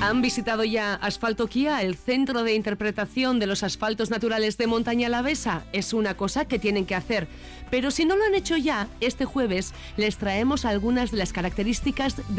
¿Han visitado ya Asfalto Kia, el centro de interpretación de los asfaltos naturales de Montaña Alavesa? Es una cosa que tienen que hacer. Pero si no lo han hecho ya, este jueves les traemos algunas de las características